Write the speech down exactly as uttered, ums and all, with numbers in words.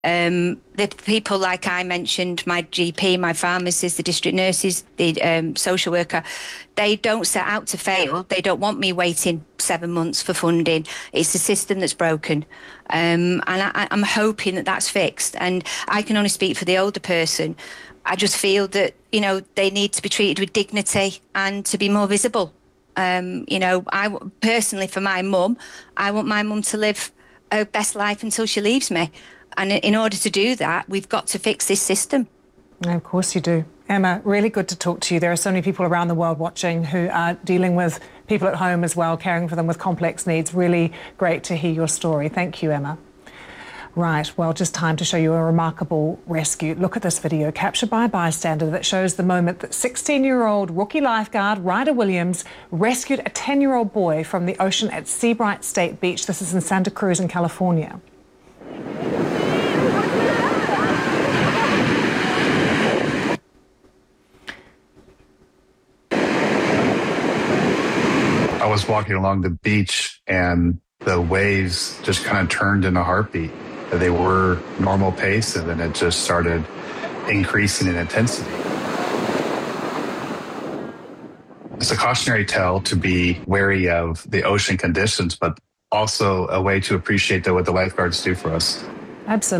Um, the people like I mentioned, my G P, my pharmacist, the district nurses, the um, social worker, they don't set out to fail. They don't want me waiting seven months for funding. It's the system that's broken. Um, and I, I'm hoping that that's fixed. And I can only speak for the older person. I just feel that, you know, they need to be treated with dignity and to be more visible. Um, you know, I personally, for my mum, I want my mum to live her best life until she leaves me. And in order to do that, we've got to fix this system. Of course you do. Emma, really good to talk to you. There are so many people around the world watching who are dealing with people at home as well, caring for them with complex needs. Really great to hear your story. Thank you, Emma. Right, well, just time to show you a remarkable rescue. Look at this video captured by a bystander that shows the moment that sixteen-year-old rookie lifeguard Ryder Williams rescued a ten-year-old boy from the ocean at Seabright State Beach. This is in Santa Cruz in California. I was walking along the beach and the waves just kind of turned in a heartbeat. They were normal pace and then it just started increasing in intensity. It's a cautionary tale to be wary of the ocean conditions, but also a way to appreciate what the lifeguards do for us. Absolutely.